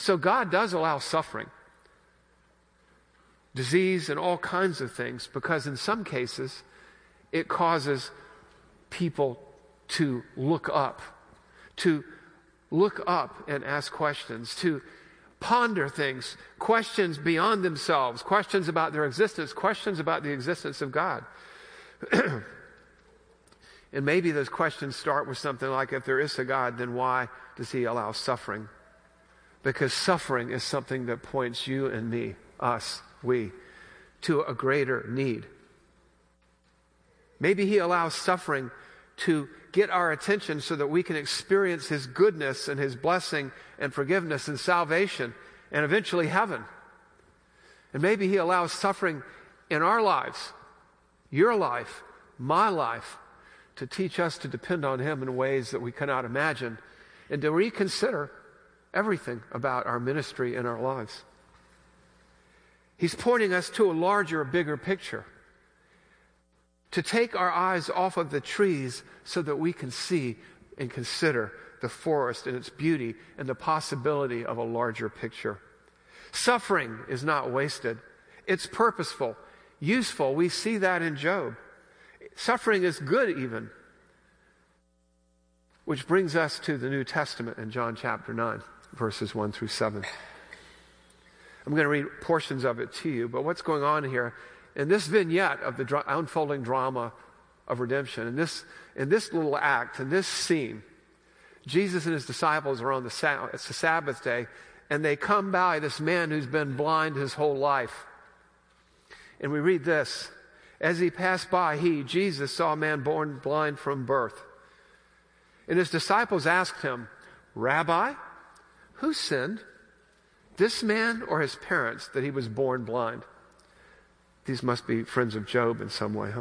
So God does allow suffering, disease, and all kinds of things, because in some cases, it causes people to look up and ask questions, to ponder things, questions beyond themselves, questions about their existence, questions about the existence of God. And maybe those questions start with something like, if there is a God, then why does he allow suffering? Because suffering is something that points you and me, we, to a greater need. Maybe he allows suffering to get our attention so that we can experience his goodness and his blessing and forgiveness and salvation and eventually heaven. And maybe he allows suffering in our lives, your life, my life, to teach us to depend on him in ways that we cannot imagine and to reconsider everything about our ministry and our lives. He's pointing us to a larger, bigger picture, to take our eyes off of the trees so that we can see and consider the forest and its beauty and the possibility of a larger picture. Suffering is not wasted. It's purposeful, useful. We see that in Job. Suffering is good even. Which brings us to the New Testament in John chapter 9, verses 1 through 7. I'm going to read portions of it to you, but what's going on here in this vignette of the unfolding drama of redemption, in this little act, in this scene, Jesus and his disciples are on it's the Sabbath day, and they come by this man who's been blind his whole life. And we read this: as he passed by, Jesus, saw a man born blind from birth. And his disciples asked him, Rabbi, who sinned, this man or his parents, that he was born blind? These must be friends of Job in some way, huh?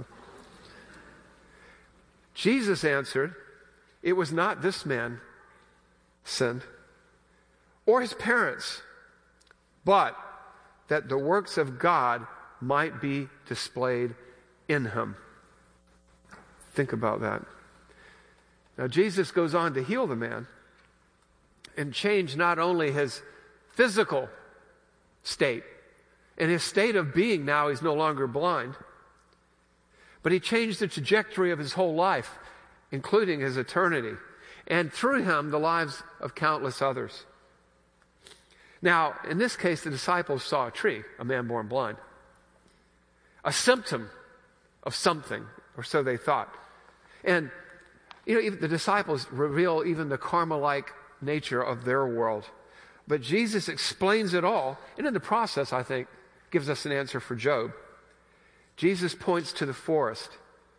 Jesus answered, it was not this man sinned, or his parents, but that the works of God might be displayed in him. Think about that. Now, Jesus goes on to heal the man and change not only his physical state, and his state of being now, he's no longer blind, but he changed the trajectory of his whole life, including his eternity, and through him, the lives of countless others. Now, in this case, the disciples saw a tree, a man born blind, a symptom of something, or so they thought. And, even the disciples reveal even the karma-like nature of their world. But Jesus explains it all, and in the process, I think, gives us an answer for Job. Jesus points to the forest.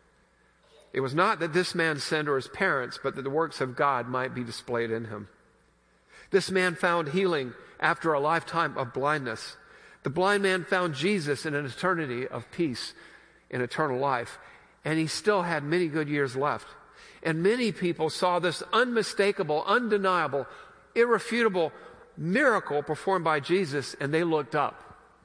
It was not that this man sinned or his parents, but that the works of God might be displayed in him. This man found healing after a lifetime of blindness. The blind man found Jesus in an eternity of peace and eternal life, and he still had many good years left. And many people saw this unmistakable, undeniable, irrefutable miracle performed by Jesus, and they looked up.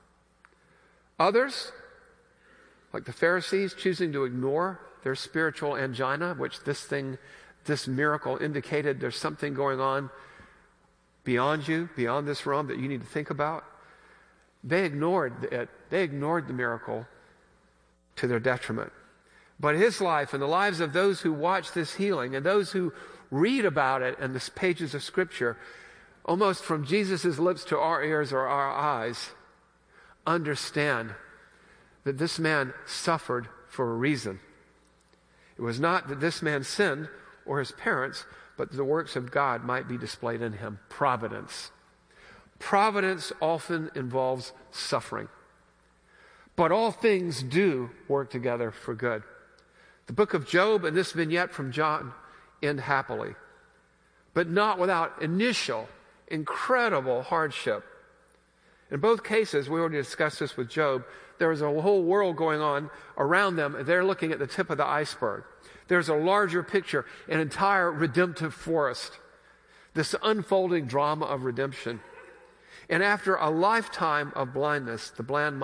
Others, like the Pharisees, choosing to ignore their spiritual angina, which this miracle indicated there's something going on beyond you, beyond this realm that you need to think about. They ignored it. They ignored the miracle to their detriment. But his life and the lives of those who watch this healing and those who read about it in the pages of Scripture, almost from Jesus' lips to our ears or our eyes, understand that this man suffered for a reason. It was not that this man sinned or his parents, but that the works of God might be displayed in him. Providence. Providence often involves suffering. But all things do work together for good. The book of Job and this vignette from John end happily, but not without initial, incredible hardship. In both cases, we already discussed this with Job, there was a whole world going on around them. They're looking at the tip of the iceberg. There's a larger picture, an entire redemptive forest, this unfolding drama of redemption. And after a lifetime of blindness, the blind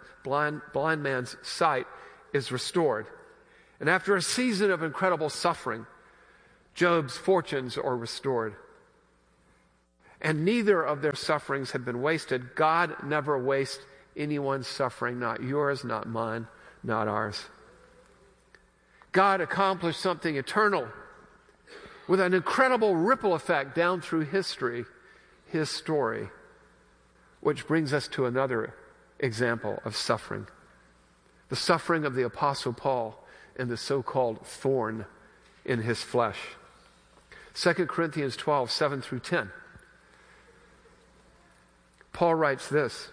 man's sight is restored. And after a season of incredible suffering, Job's fortunes are restored. and neither of their sufferings have been wasted. God never wastes anyone's suffering, not yours, not mine, not ours. God accomplished something eternal with an incredible ripple effect down through history, his story, which brings us to another example of suffering. The suffering of the Apostle Paul and the so-called thorn in his flesh. 2 Corinthians 12, 7 through 10. Paul writes this: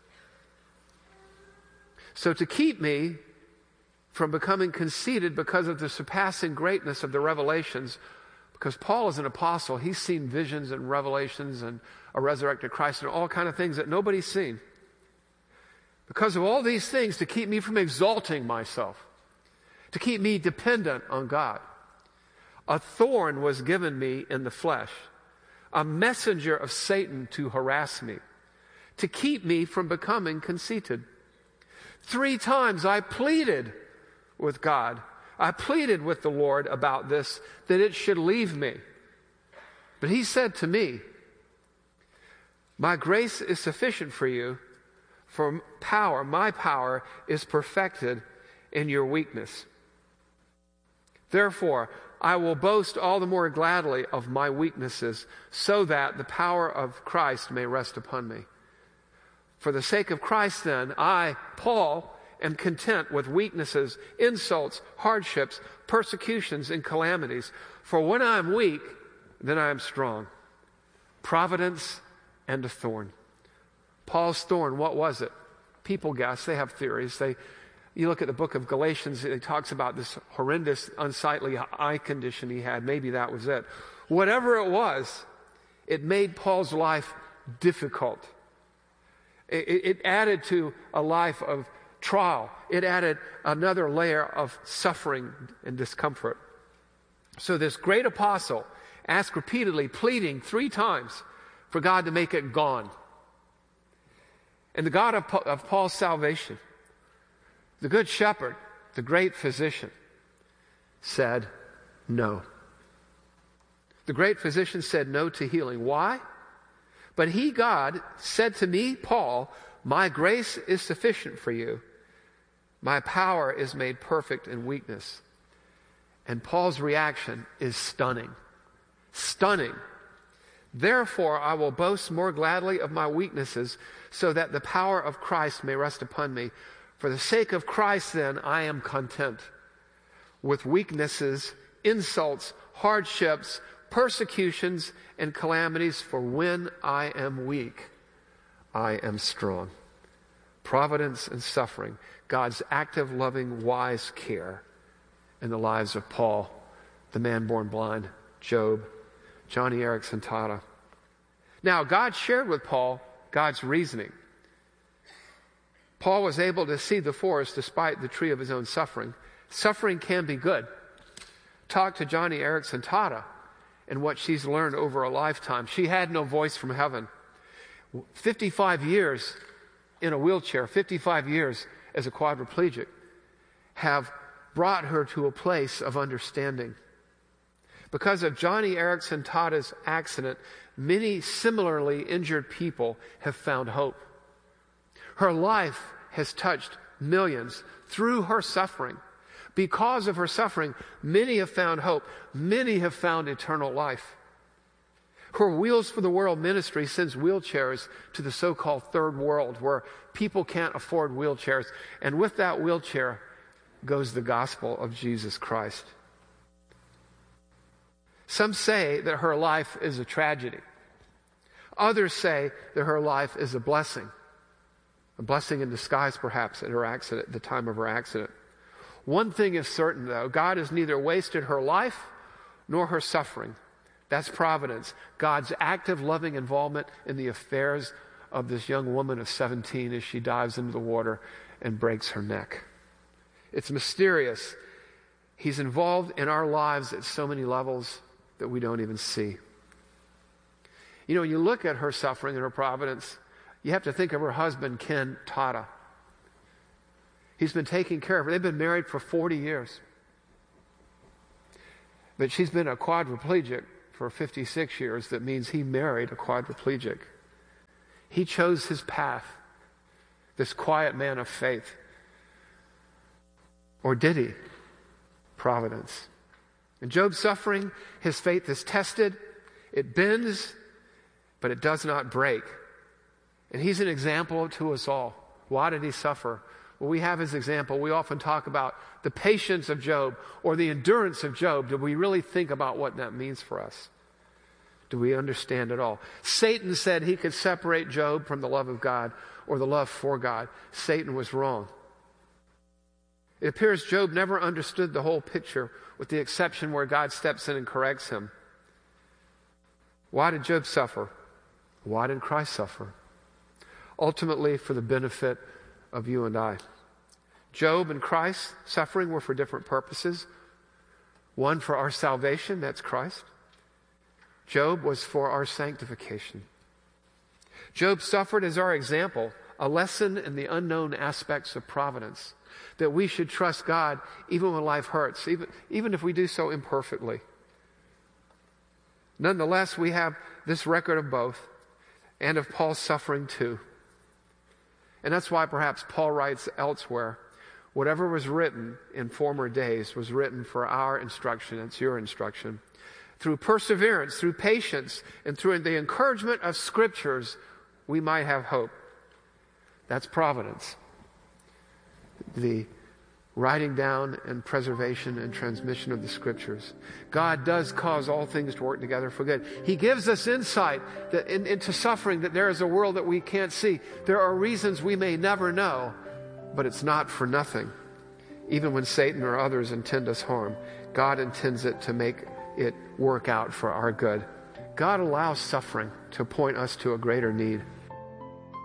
"So to keep me from becoming conceited because of the surpassing greatness of the revelations," because Paul is an apostle, he's seen visions and revelations and a resurrected Christ and all kind of things that nobody's seen. Because of all these things, to keep me from exalting myself, to keep me dependent on God, a thorn was given me in the flesh, a messenger of Satan to harass me, to keep me from becoming conceited. 3 times I pleaded with God. I pleaded with the Lord about this, that it should leave me. But he said to me, "My grace is sufficient for you, for my power is perfected in your weakness. Therefore, I will boast all the more gladly of my weaknesses, so that the power of Christ may rest upon me. For the sake of Christ, then, I, Paul, am content with weaknesses, insults, hardships, persecutions, and calamities. For when I am weak, then I am strong." Providence and a thorn. Paul's thorn, what was it? People guess. They have theories. You look at the book of Galatians, it talks about this horrendous, unsightly eye condition he had. Maybe that was it. Whatever it was, it made Paul's life difficult. It added to a life of trial. It added another layer of suffering and discomfort. So this great apostle asked repeatedly, pleading 3 times for God to make it gone. And the God of Paul's salvation, the good shepherd, the great physician, said no. The great physician said no to healing. Why? But he, God, said to me, Paul, "My grace is sufficient for you. My power is made perfect in weakness." And Paul's reaction is stunning. Stunning. "Therefore, I will boast more gladly of my weaknesses, so that the power of Christ may rest upon me. For the sake of Christ, then, I am content with weaknesses, insults, hardships, persecutions, and calamities. For when I am weak, I am strong." Providence and suffering, God's active, loving, wise care in the lives of Paul, the man born blind, Job, Johnny Erickson Tata. Now, God shared with Paul God's reasoning. Paul was able to see the forest despite the tree of his own suffering. Suffering can be good. Talk to Johnny Erickson Tata and what she's learned over a lifetime. She had no voice from heaven. 55 years in a wheelchair, 55 years as a quadriplegic, have brought her to a place of understanding. Because of Johnny Erickson Tata's accident, many similarly injured people have found hope. Her life has touched millions through her suffering. Because of her suffering, many have found hope. Many have found eternal life. Her Wheels for the World ministry sends wheelchairs to the so-called third world, where people can't afford wheelchairs. And with that wheelchair goes the gospel of Jesus Christ. Some say that her life is a tragedy. Others say that her life is a blessing in disguise perhaps at her accident, the time of her accident. One thing is certain, though: God has neither wasted her life nor her suffering. That's providence, God's active, loving involvement in the affairs of this young woman of 17 as she dives into the water and breaks her neck. It's mysterious. He's involved in our lives at so many levels that we don't even see. You know, when you look at her suffering and her providence, you have to think of her husband, Ken Tata. He's been taking care of her. They've been married for 40 years. But she's been a quadriplegic for 56 years that means he married a quadriplegic. He chose his path, this quiet man of faith. Or did he? Providence. In Job's suffering, his faith is tested. It bends, but it does not break. And he's an example to us all. Why did he suffer? Well, we have his example. We often talk about the patience of Job or the endurance of Job. Do we really think about what that means for us? Do we understand it all? Satan said he could separate Job from the love of God or the love for God. Satan was wrong. It appears Job never understood the whole picture, with the exception where God steps in and corrects him. Why did Job suffer? Why did Christ suffer? Ultimately, for the benefit of you and I. Job and Christ's suffering were for different purposes. One for our salvation, that's Christ. Job was for our sanctification. Job suffered as our example, a lesson in the unknown aspects of providence, that we should trust God even when life hurts, even if we do so imperfectly. Nonetheless, we have this record of both, and of Paul's suffering too. And that's why perhaps Paul writes elsewhere, whatever was written in former days was written for our instruction. It's your instruction. Through perseverance, through patience, and through the encouragement of scriptures, we might have hope. That's providence. The writing down and preservation and transmission of the scriptures. God does cause all things to work together for good. He gives us insight into suffering, that there is a world that we can't see. There are reasons we may never know, but it's not for nothing. Even when Satan or others intend us harm, God intends it to make it work out for our good. God allows suffering to point us to a greater need.